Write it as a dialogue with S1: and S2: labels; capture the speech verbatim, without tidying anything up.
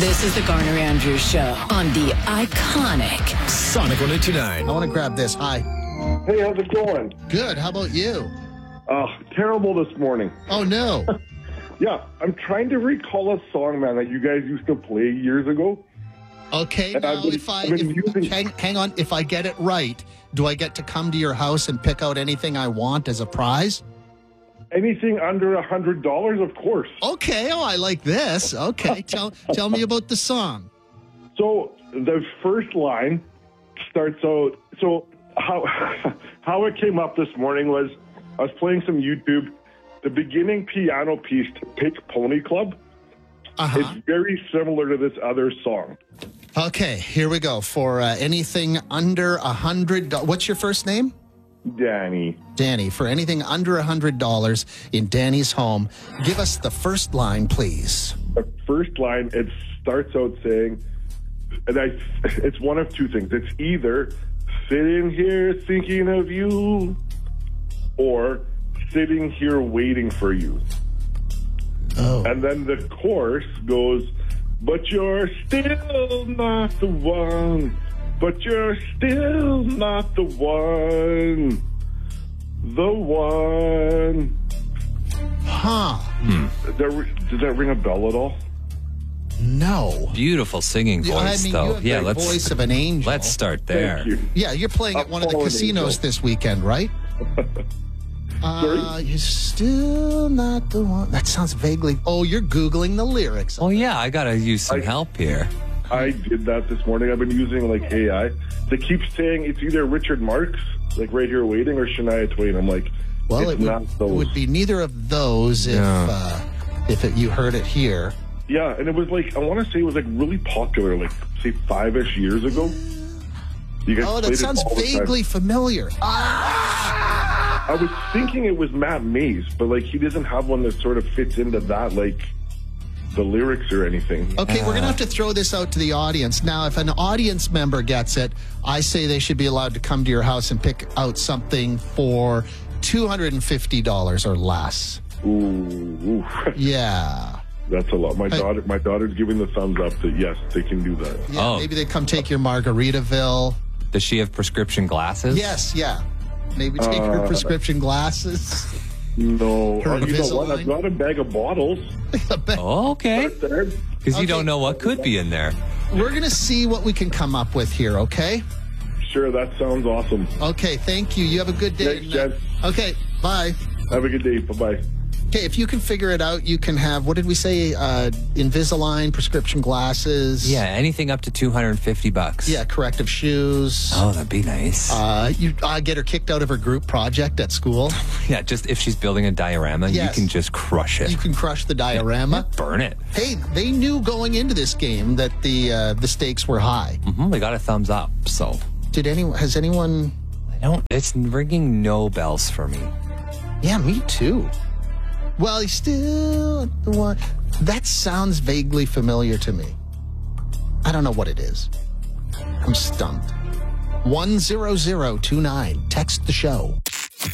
S1: This is the Garner Andrews Show on the iconic
S2: Sonic one eighty-nine.
S3: I want to grab this. Hi.
S4: Hey, how's it going?
S3: Good. How about you?
S4: Oh, terrible this morning.
S3: Oh, no.
S4: Yeah, I'm trying to recall a song, man, that you guys used to play years ago.
S3: Okay.
S4: And
S3: Now,
S4: I've been-
S3: if I
S4: I've been
S3: if,
S4: using-
S3: hang, hang on, if I get it right, do I get to come to your house and pick out anything I want as a prize?
S4: Anything under a hundred dollars, of course.
S3: Okay. Oh, I like this. Okay. tell tell me about the song.
S4: So the first line starts out. So how how it came up this morning was I was playing some YouTube. The beginning piano piece to Pick Pony Club
S3: Uh-huh.
S4: is very similar to this other song.
S3: Okay. Here we go. For uh, anything under a hundred. do- What's your first name?
S4: Danny.
S3: Danny. For anything under a hundred dollars in Danny's home, give us the first line, please.
S4: The first line, it starts out saying, and I, it's one of two things. It's either sitting here thinking of you or sitting here waiting for you.
S3: Oh.
S4: And then the chorus goes, but you're still not the one. But you're still not the one. The one.
S3: Huh.
S4: Does that, does that ring a bell at all?
S3: No.
S2: Beautiful singing
S3: Yeah,
S2: voice,
S3: I mean,
S2: though.
S3: you have
S2: yeah,
S3: the
S2: let's
S3: voice of an angel.
S2: let's start there.
S4: Thank you.
S3: Yeah, you're playing at one of the
S4: Fallen
S3: casinos
S4: angel.
S3: this weekend, right? Uh,
S4: Sorry?
S3: you're still not the one. That sounds vaguely. Oh, you're Googling the lyrics.
S2: Oh yeah, I gotta use some
S4: I-
S2: help here.
S4: I did that this morning. I've been using like A I. They keep saying it's either Richard Marx, like Right Here Waiting, or Shania Twain. I'm like,
S3: Well,
S4: it's
S3: it
S4: not
S3: would, it
S4: those.
S3: would be neither of those if
S2: Yeah.
S3: uh, if it, you heard it here.
S4: Yeah, and it was like, I want to say it was like really popular, like say five-ish years ago. You guys
S3: Oh,
S4: played
S3: that
S4: it
S3: sounds
S4: all the time.
S3: vaguely familiar.
S4: I was thinking it was Matt Mays, but like he doesn't have one that sort of fits into that, like the lyrics or anything.
S3: Okay, we're going to have to throw this out to the audience. Now, if an audience member gets it, I say they should be allowed to come to your house and pick out something for two hundred fifty dollars or less.
S4: Ooh, ooh.
S3: Yeah.
S4: That's a lot. My
S3: Hey.
S4: daughter, my daughter's giving the thumbs up that yes, they can do that.
S3: Yeah,
S2: Oh.
S3: maybe they come take your Margaritaville.
S2: Does she have prescription glasses?
S3: Yes, yeah. Maybe take her
S4: Uh,
S3: prescription glasses.
S4: No,
S3: Her
S4: oh, you know what?
S3: Invisalign?
S4: I've got a bag of bottles
S2: Oh, okay.
S4: there.
S2: Because you
S3: Okay.
S2: don't know what could be in there.
S3: We're going to see what we can come up with here, okay?
S4: Sure, that sounds awesome.
S3: Okay, thank you. You have a good day.
S4: Thanks, Jen.
S3: Okay, bye.
S4: Have a good day. Bye bye.
S3: Okay, if you can figure it out, you can have, what did we say? Uh, Invisalign, prescription glasses.
S2: Yeah, anything up to two hundred fifty bucks.
S3: Yeah, corrective shoes.
S2: Oh, that'd be nice.
S3: Uh, you uh, get her kicked out of her group project at school.
S2: yeah, just if she's building a diorama,
S3: Yes.
S2: you can just crush it.
S3: You can crush the diorama.
S2: Burn it.
S3: Hey, they knew going into this game that the uh, the stakes were high.
S2: hmm we got a thumbs up, so.
S3: Did anyone? Has anyone?
S2: I don't, it's ringing no bells for me.
S3: Yeah, me too. Well, he's still the one. That sounds vaguely familiar to me. I don't know what it is. I'm stumped. one zero zero two nine. Text the show.